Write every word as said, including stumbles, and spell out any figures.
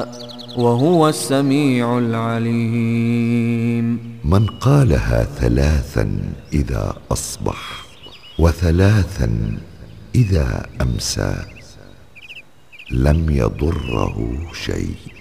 وهو السميع العليم. من قالها ثلاثا إذا أصبح وثلاثا إذا أمسى لم يضره شيء.